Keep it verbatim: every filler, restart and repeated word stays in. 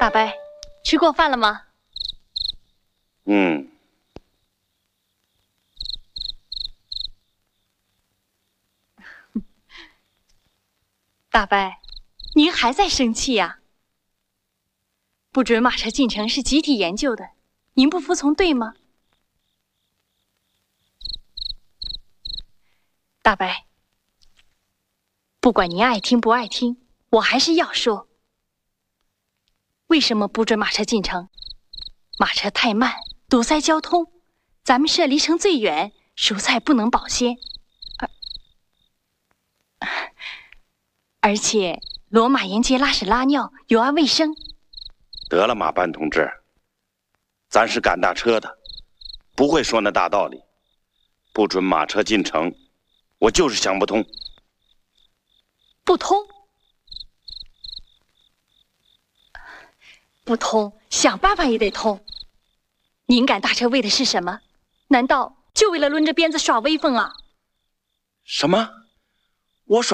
大伯，吃过饭了吗？ 嗯。 大伯，您还在生气呀？不准马车进城是集体研究的，您不服从对吗？大伯，不管您爱听不爱听，我还是要说，为什么不准马车进城？马车太慢，堵塞交通，咱们社离城最远，蔬菜不能保鲜，而而且骡马沿街拉屎拉尿有碍卫生。 得了，马班同志，咱是赶大车的，不会说那大道理。不准马车进城，我就是想不通。 不通，不通，想办法也得通。您赶大车为的是什么？难道就为了抡着鞭子耍威风啊？ 什么？我耍